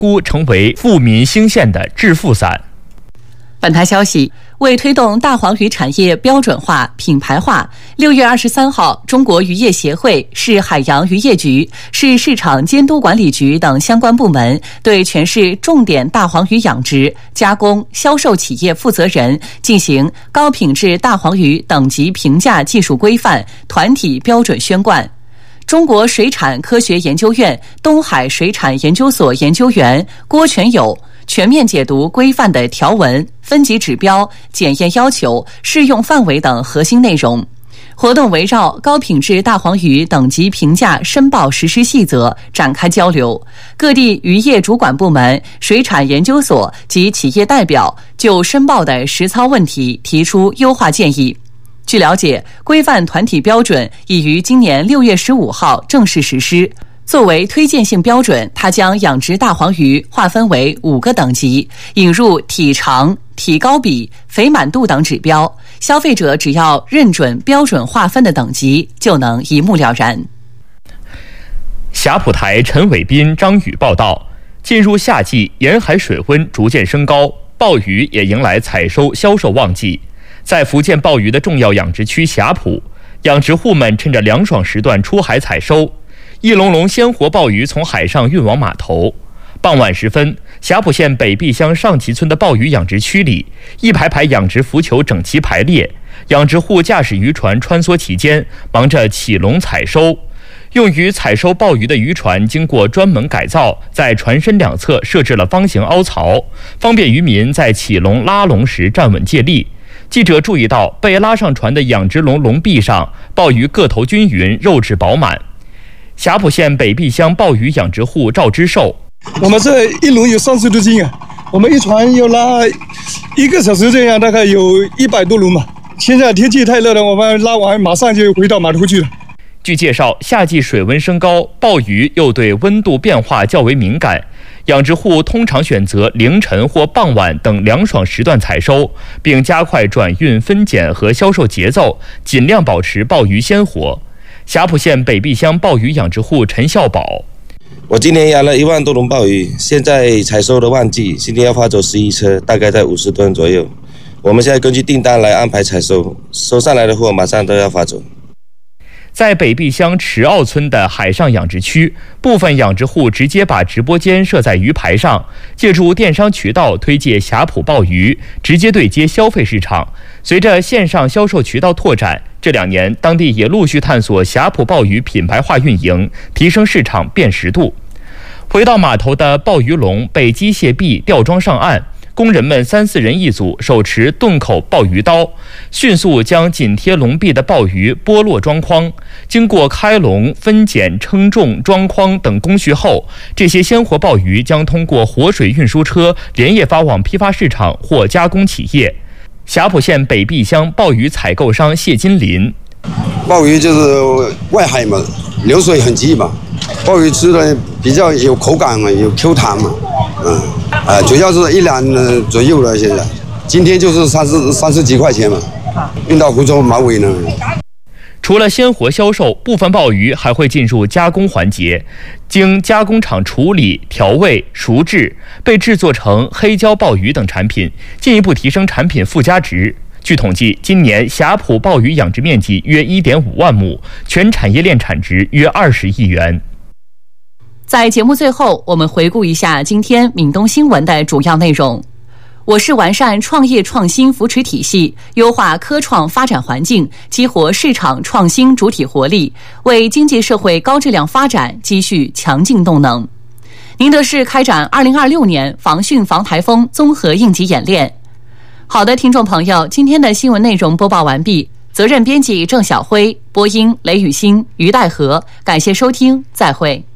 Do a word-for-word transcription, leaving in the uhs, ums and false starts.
故成为富民兴县的致富伞。 本台消息，为推动大黄鱼产业标准化、品牌化，六月二十三号，中国渔业协会、市海洋渔业局、市市场监督管理局等相关部门对全市重点大黄鱼养殖、加工、销售企业负责人进行高品质大黄鱼等级评价技术规范团体标准宣贯。中国水产科学研究院东海水产研究所研究员郭全友全面解读规范的条文、分级指标、检验要求、适用范围等核心内容。活动围绕高品质大黄鱼等级评价申报实施细则展开交流，各地渔业主管部门、水产研究所及企业代表就申报的实操问题提出优化建议。据了解，规范团体标准已于今年六月十五号正式实施。作为推荐性标准，它将养殖大黄鱼划分为五个等级，引入体长、体高比、肥满度等指标，消费者只要认准标准划分的等级，就能一目了然。 霞浦台陈伟斌、张宇报道，进入夏季，沿海水温逐渐升高，鲍鱼也迎来采收销售旺季。在福建鲍鱼的重要养殖区霞浦，养殖户们趁着凉爽时段出海采收。一笼笼鲜活鲍鱼从海上运往码头。傍晚时分，霞浦县北壁乡上旗村的鲍鱼养殖区里，一排排养殖浮球整齐排列，养殖户驾驶渔船穿梭其间，忙着起笼采收。用于采收鲍鱼的渔船经过专门改造，在船身两侧设置了方形凹槽，方便渔民在起笼拉笼时站稳借力。记者注意到，被拉上船的养殖笼笼壁上，鲍鱼个头均匀，肉质饱满。霞浦县北壁乡鲍鱼养殖户赵之寿， 我们这一笼有三十多斤啊，我们一船要拉一个小时，这样大概有一百多笼嘛。现在天气太热了，我们拉完马上就回到码头去了。 据介绍，夏季水温升高，鲍鱼又对温度变化较为敏感，养殖户通常选择凌晨或傍晚等凉爽时段采收，并加快转运、分拣和销售节奏，尽量保持鲍鱼鲜活。霞浦县北壁乡鲍鱼养殖户陈孝宝， 我今年养了一万多笼鲍鱼，现在采收的旺季，今天要发走十一车，大概在五十吨左右。我们现在根据订单来安排采收，收上来的货马上都要发走。 在北壁乡池坳村的海上养殖区，部分养殖户直接把直播间设在鱼排上，借助电商渠道推介霞浦鲍鱼，直接对接消费市场。随着线上销售渠道拓展，这两年当地也陆续探索霞浦鲍鱼品牌化运营，提升市场辨识度。回到码头的鲍鱼笼被机械臂吊装上岸，工人们三四人一组，手持钝口鲍鱼刀，迅速将紧贴笼壁的鲍鱼剥落装筐。经过开笼、分拣、称重、装筐等工序后，这些鲜活鲍鱼将通过活水运输车连夜发往批发市场或加工企业。霞浦县北壁乡鲍鱼采购商谢金林， 鲍鱼就是外海嘛，流水很急嘛，鲍鱼吃的比较有口感嘛，有 Q 弹嘛，嗯，啊、呃，主要是一两左右了，现在，今天就是三十三十几块钱嘛，运到湖州马尾呢。 除了鲜活销售，部分鲍鱼还会进入加工环节，经加工厂处理、调味、熟制，被制作成黑椒鲍鱼等产品，进一步提升产品附加值。据统计，今年霞浦鲍鱼养殖面积约 一点五万亩，全产业链产值约二十亿元。 在节目最后，我们回顾一下今天闽东新闻的主要内容。我市完善创业创新扶持体系，优化科创发展环境，激活市场创新主体活力，为经济社会高质量发展积蓄强劲动能。宁德市开展二零二六年防汛防台风综合应急演练。好的，听众朋友，今天的新闻内容播报完毕，责任编辑郑晓辉，播音雷雨欣、于代和，感谢收听，再会。